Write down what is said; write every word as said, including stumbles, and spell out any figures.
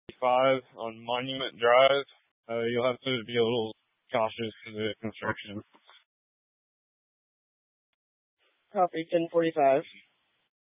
five on Monument Drive. Uh, you'll have to be a little cautious because of the construction. Copy ten forty-five.